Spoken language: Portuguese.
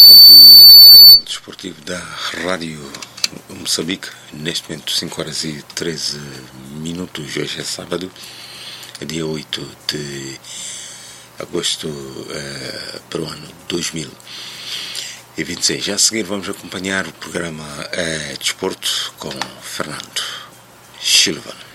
Canal desportivo da Rádio Moçambique, neste momento 5 horas e 13 minutos. Hoje é sábado, dia 8 de agosto para o ano 2026. Já a seguir vamos acompanhar o programa Desporto com Fernando Silva.